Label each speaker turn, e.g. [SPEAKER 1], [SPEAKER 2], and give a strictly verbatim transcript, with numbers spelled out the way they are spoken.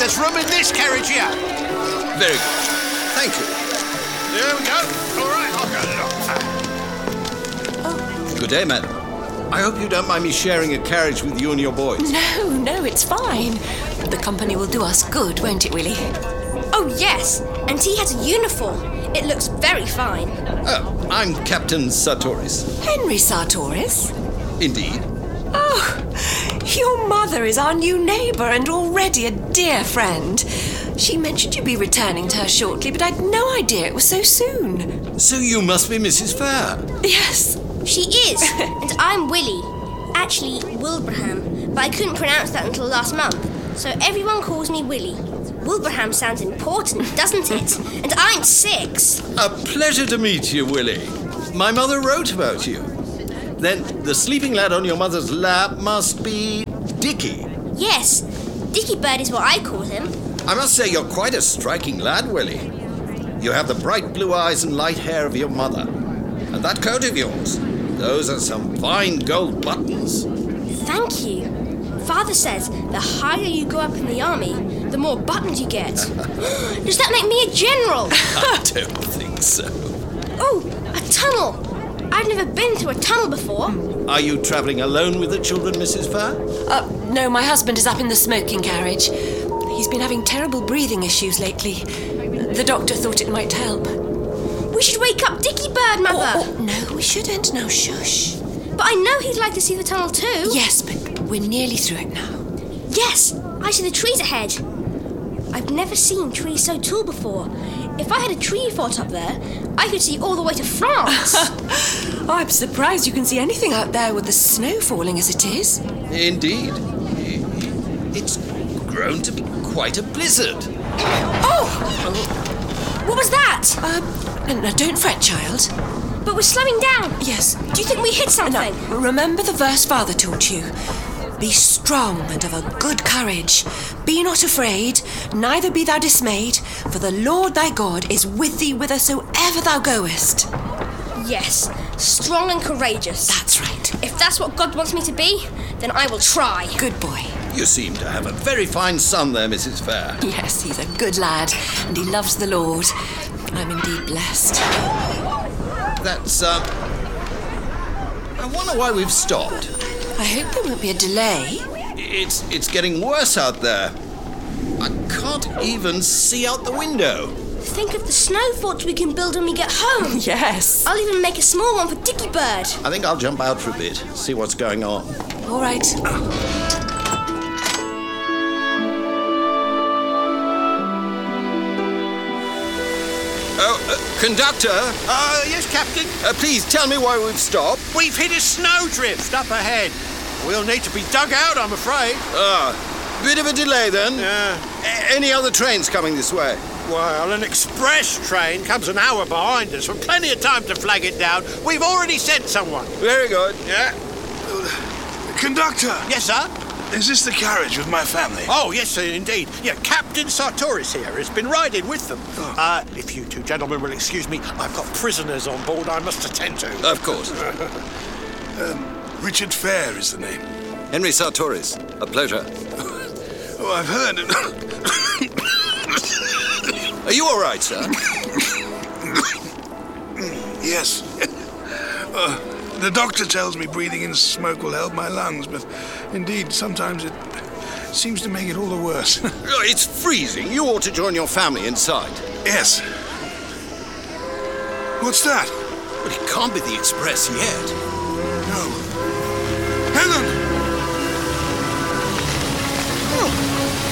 [SPEAKER 1] there's room in this carriage here.
[SPEAKER 2] Very good. Thank you.
[SPEAKER 1] There we go. All right, I'll go along.
[SPEAKER 2] Good day, madam. I hope you don't mind me sharing a carriage with you and your boys.
[SPEAKER 3] No, no, it's fine. The company will do us good, won't it, Willie?
[SPEAKER 4] Oh, yes. And he has a uniform. It looks very fine.
[SPEAKER 2] Oh, I'm Captain Sartoris.
[SPEAKER 3] Henry Sartoris?
[SPEAKER 2] Indeed.
[SPEAKER 3] Oh, your mother is our new neighbour and already a dear friend. She mentioned you'd be returning to her shortly, but I'd no idea it was so soon.
[SPEAKER 2] So you must be Missus Fair.
[SPEAKER 3] Yes.
[SPEAKER 4] She is. And I'm Willie. Actually, Wilbraham. But I couldn't pronounce that until last month. So everyone calls me Willie. Wilbraham sounds important, doesn't it? And I'm six.
[SPEAKER 2] A pleasure to meet you, Willie. My mother wrote about you. Then the sleeping lad on your mother's lap must be Dickie.
[SPEAKER 4] Yes, Dickie Bird is what I call him.
[SPEAKER 2] I must say you're quite a striking lad, Willie. You have the bright blue eyes and light hair of your mother. And that coat of yours. Those are some fine gold buttons.
[SPEAKER 4] Thank you. Father says the higher you go up in the army, the more buttons you get. Does that make me a general?
[SPEAKER 2] I don't think so.
[SPEAKER 4] Oh, a tunnel. I've never been through a tunnel before.
[SPEAKER 2] Are you travelling alone with the children, Missus Fair?
[SPEAKER 3] Uh, no, my husband is up in the smoking carriage. He's been having terrible breathing issues lately. The doctor thought it might help.
[SPEAKER 4] We should wake up Dickie Bird, Mother.
[SPEAKER 3] Oh, oh, no, we shouldn't. No, shush.
[SPEAKER 4] But I know he'd like to see the tunnel too.
[SPEAKER 3] Yes, but we're nearly through it now.
[SPEAKER 4] Yes, I see the trees ahead. I've never seen trees so tall before. If I had a tree fort up there, I could see all the way to France.
[SPEAKER 3] Oh, I'm surprised you can see anything out there with the snow falling as it is.
[SPEAKER 2] Indeed. It's grown to be quite a blizzard.
[SPEAKER 4] Oh! What was that?
[SPEAKER 3] Um, no, don't fret, child.
[SPEAKER 4] But we're slowing down.
[SPEAKER 3] Yes.
[SPEAKER 4] Do you think we hit something?
[SPEAKER 3] No, remember the verse Father taught you. Be strong and of a good courage. Be not afraid, neither be thou dismayed, for the Lord thy God is with thee whithersoever thou goest.
[SPEAKER 4] Yes, strong and courageous.
[SPEAKER 3] That's right.
[SPEAKER 4] If that's what God wants me to be, then I will try.
[SPEAKER 3] Good boy.
[SPEAKER 2] You seem to have a very fine son there, Missus Fair.
[SPEAKER 3] Yes, he's a good lad, and he loves the Lord. I'm indeed blessed.
[SPEAKER 2] That's, um... I wonder why we've stopped.
[SPEAKER 3] I hope there won't be a delay.
[SPEAKER 2] It's it's getting worse out there. I can't even see out the window.
[SPEAKER 4] Think of the snow forts we can build when we get home.
[SPEAKER 3] Yes.
[SPEAKER 4] I'll even make a small one for Dickie Bird.
[SPEAKER 2] I think I'll jump out for a bit, see what's going on.
[SPEAKER 3] All right.
[SPEAKER 2] Oh, uh, conductor,
[SPEAKER 1] Uh, yes, Captain.
[SPEAKER 2] uh, please tell me why we've stopped.
[SPEAKER 1] We've hit a snowdrift up ahead. We'll need to be dug out, I'm afraid.
[SPEAKER 2] Ah, bit of a delay then.
[SPEAKER 1] Yeah.
[SPEAKER 2] A- any other trains coming this way?
[SPEAKER 1] Well, an express train comes an hour behind us, with plenty of time to flag it down. We've already sent someone.
[SPEAKER 2] Very good.
[SPEAKER 1] Yeah.
[SPEAKER 5] Conductor,
[SPEAKER 1] Yes, sir?
[SPEAKER 5] is this the carriage with my family?
[SPEAKER 1] Oh, yes, sir, indeed. Yeah, Captain Sartoris here has been riding with them.
[SPEAKER 5] Oh.
[SPEAKER 1] Uh, if you two gentlemen will excuse me, I've got prisoners on board I must attend to.
[SPEAKER 2] Of course.
[SPEAKER 5] Richard Fair is the name.
[SPEAKER 2] Henry Sartoris, a pleasure.
[SPEAKER 5] Oh, I've heard.
[SPEAKER 2] Are you all right, sir?
[SPEAKER 5] Yes. Uh, the doctor tells me breathing in smoke will help my lungs, but indeed, sometimes it seems to make it all the worse.
[SPEAKER 2] Oh, it's freezing. You ought to join your family inside.
[SPEAKER 5] Yes. What's that?
[SPEAKER 2] But it can't be the express yet.